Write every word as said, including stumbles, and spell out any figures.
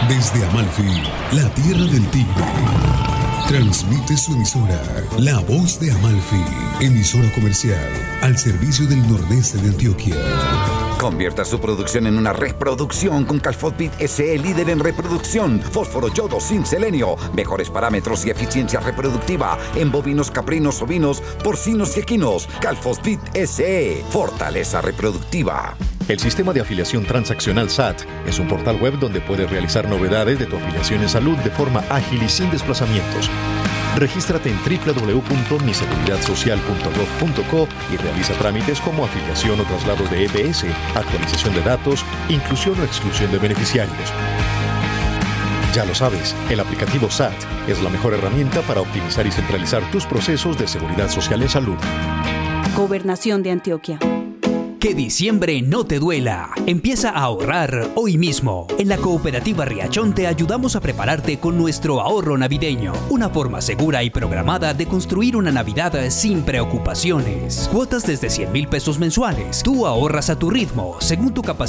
Desde Amalfi, la tierra del tigre, transmite su emisora, La Voz de Amalfi, emisora comercial al servicio del nordeste de Antioquia. Convierta su producción en una reproducción con Calfosbit S E, líder en reproducción, fósforo, yodo, zinc, selenio, mejores parámetros y eficiencia reproductiva en bovinos, caprinos, ovinos, porcinos y equinos. Calfosbit S E, fortaleza reproductiva. El sistema de afiliación transaccional S A T es un portal web donde puedes realizar novedades de tu afiliación en salud de forma ágil y sin desplazamientos. Regístrate en doble u doble u doble u punto mi seguridad social punto gov punto co y realiza trámites como afiliación o traslado de E P S, actualización de datos, inclusión o exclusión de beneficiarios. Ya lo sabes, el aplicativo S A T es la mejor herramienta para optimizar y centralizar tus procesos de seguridad social en salud. Gobernación de Antioquia. Que diciembre no te duela. Empieza a ahorrar hoy mismo. En la Cooperativa Riachón te ayudamos a prepararte con nuestro ahorro navideño. Una forma segura y programada de construir una Navidad sin preocupaciones. Cuotas desde cien mil pesos mensuales. Tú ahorras a tu ritmo, según tu capacidad